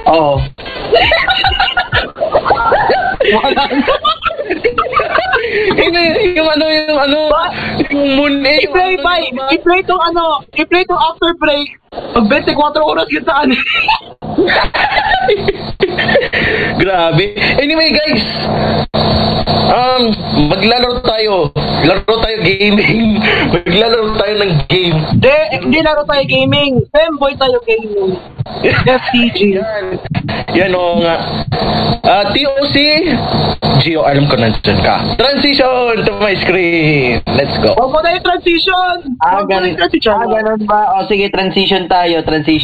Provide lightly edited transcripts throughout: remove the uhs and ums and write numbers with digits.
Oo. Wala na. Yung moon I-play tong after break. Pag 24 oras yun sa Grabe. Anyway, guys. Maglalaro tayo. Laro tayo gaming. Maglalaro tayo ng game. Hindi laro tayo gaming. Femboy tayo gaming. FTG. Yan o nga. TOC. Gio, alam ko nandyan ka. Transition to my screen. Let's go. Huwag mo na yung transition. Ganun ba? O sige, transition tayo.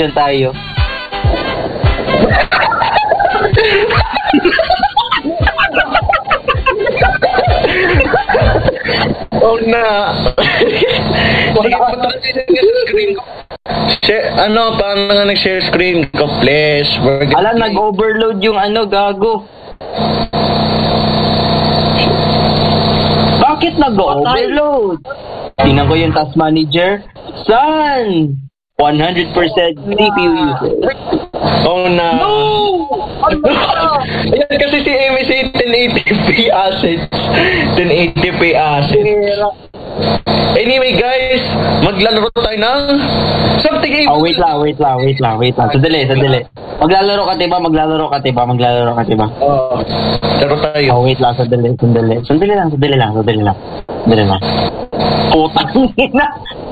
Oh na. Sige, patransition ka sa screen ko. Paano nga nag-share screen ko, please? Alam, nag-overload yung gago. Bakit nag-overload? Tingnan ko yung task manager. Son! 100% CPU user. Oh na. No! Ayan kasi si MSC 1080p assets. 1080p assets. Anyway guys, maglalaro tayo ng something evil. Wait lang. Sadali. Maglalaro ka, diba? Oo. Laro tayo. Wait lang, Sandali lang. Putang ina.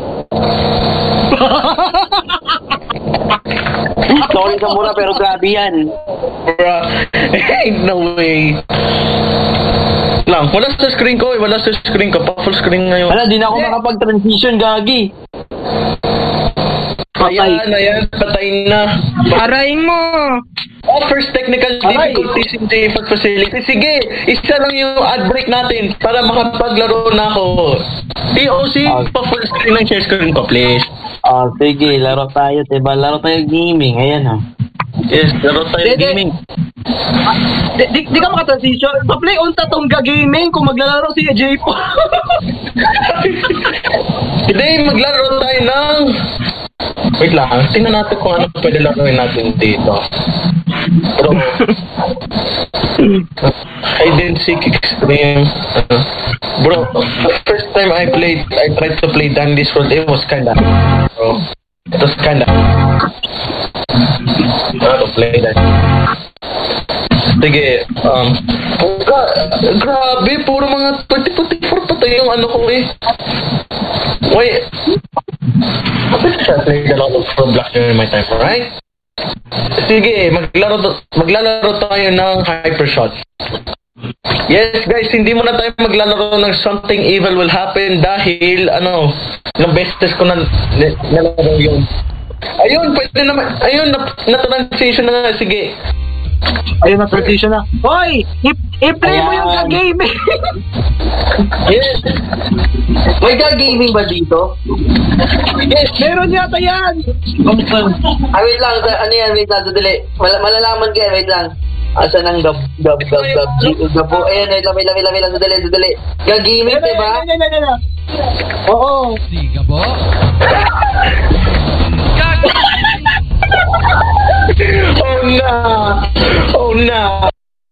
Sorry ka muna, pero grabe yan. Ain't no way. Wala sa screen ko. Pa-full screen ngayon. Wala, di na ako makapag-transition, gagi. Ayan, patay na. Arayin mo. First technical difficulties in the facility. Sige, isa lang yung ad break natin para makapaglaro na ako. TOC, pa-full screen ng share screen ko, please. Sige, laro tayo, diba? Laro tayo gaming, ayan ha. Yes, laro tayo gaming. Di ka maka-transition. Pa-play on tatong gaming kung maglalaro si AJ po. Hindi, maglalaro tayo ng... Wait lang, tingnan natin kung ano pwede laruin natin dito. Bro, hide and seek extreme. Bro, the first time I tried to play Dandy's World, it was kinda... Bro, it was kinda... to play that. Sige, grabe, puro mga 2024 pa tayo yung ano ko eh. Wait. I played a lot of Roblox during my time, alright? Sige, maglalaro tayo ng Hypershot. Yes, guys, hindi mo na tayo maglalaro ng Something Evil Will Happen dahil, ilang beses ko na nalaro yun. Ayun, pwede naman. Ayun, na-transition na nga. Sige. Ayun, na-transition na. Hoy! I-play mo yung ka-gaming! Yes. May ka-gaming ba dito? Yes, meron yata yan! Wait lang. Ano yan? Wait lang. Sadali. Malalaman ko yan. Wait lang. Asan ang gabo? Ayan, wait lang. Sadali. Ka-gaming, diba? Oo. Si Gabo? Oh no!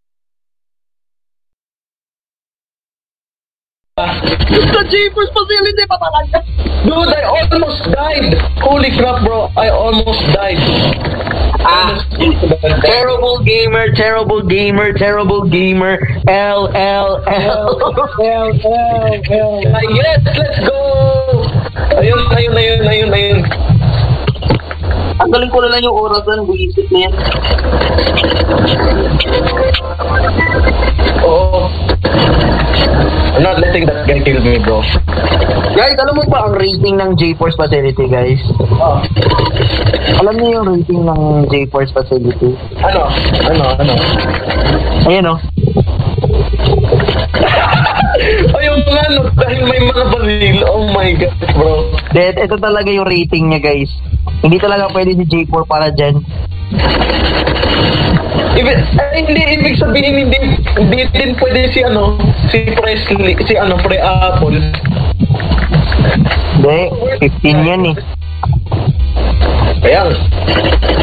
Sa Jeepers facility pa talaga. Dude, I almost died! Holy crap, bro! I almost died. Terrible gamer. Yes, let's go! Ayun. Ang galing ko na lang yung orasan, buisip na yan. Oh. I'm not letting that guy kill me, bro. Guys, alam mo ba ang rating ng GeForce Facility, guys? Alam niyo yung rating ng GeForce Facility? Ano? Ayan o. Ayun nga, dahil may mga baril. Oh my God, bro. Ito talaga yung rating niya, guys. Hindi talaga pwede si J4 para dyan. Ibig sabihin, hindi din pwede si Presley, Pre-Apple. Hindi, 15 yan eh. Ayan.